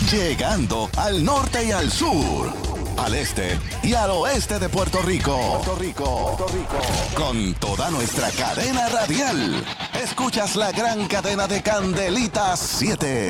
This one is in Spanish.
llegando al norte y al sur, al este y al oeste de Puerto Rico. Con toda nuestra cadena radial. Escuchas la gran cadena de Candelitas 7.